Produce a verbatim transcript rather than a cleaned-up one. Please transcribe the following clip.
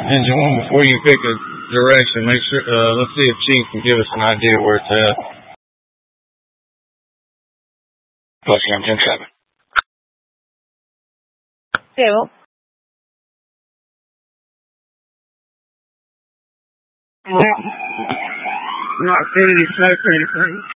Engine one, before you pick a direction, make sure, uh, let's see if Chief can give us an idea where it's at. Pushing on ten seven. Table. Well, not seeing any smoke or anything.